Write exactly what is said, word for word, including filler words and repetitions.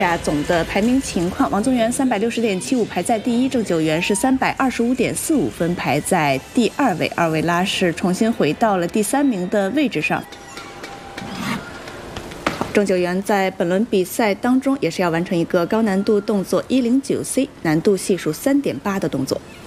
下总的排名情况，王宗源三百六十点七五排在第一，郑九元是三百二十五点四五分排在第二位，二位拉是重新回到了第三名的位置上。郑九元在本轮比赛当中也是要完成一个高难度动作一零九 C， 难度系数三点八的动作。